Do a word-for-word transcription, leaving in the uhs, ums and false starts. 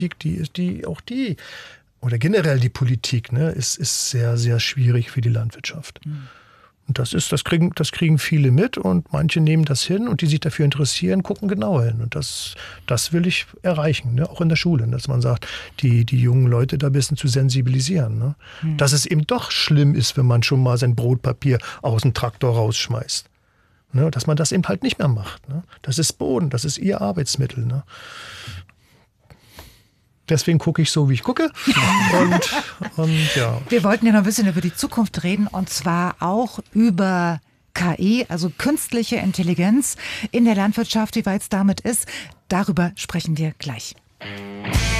die ist die, auch die, oder generell die Politik, ne, ist, ist sehr, sehr schwierig für die Landwirtschaft. Mhm. Und das ist, das kriegen, das kriegen viele mit und manche nehmen das hin und die sich dafür interessieren, gucken genauer hin. Und das, das will ich erreichen, ne? Auch in der Schule, dass man sagt, die, die jungen Leute da ein bisschen zu sensibilisieren. Ne? Hm. Dass es eben doch schlimm ist, wenn man schon mal sein Brotpapier aus dem Traktor rausschmeißt. Ne? Dass man das eben halt nicht mehr macht. Ne? Das ist Boden, das ist ihr Arbeitsmittel. Ne? Deswegen gucke ich so, wie ich gucke. Und, und ja. Wir wollten ja noch ein bisschen über die Zukunft reden und zwar auch über K I, also künstliche Intelligenz in der Landwirtschaft, wie weit es damit ist. Darüber sprechen wir gleich.